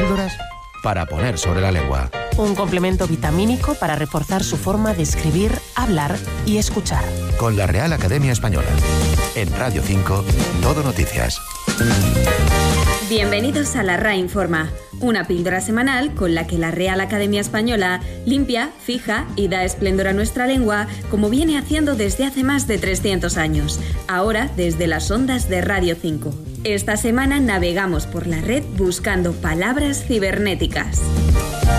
Píldoras para poner sobre la lengua. Un complemento vitamínico para reforzar su forma de escribir, hablar y escuchar. Con la Real Academia Española. En Radio 5, Todo Noticias. Bienvenidos a la RAE Informa, una píldora semanal con la que la Real Academia Española limpia, fija y da esplendor a nuestra lengua, como viene haciendo desde hace más de 300 años, ahora desde las ondas de Radio 5. Esta semana navegamos por la red buscando palabras cibernéticas.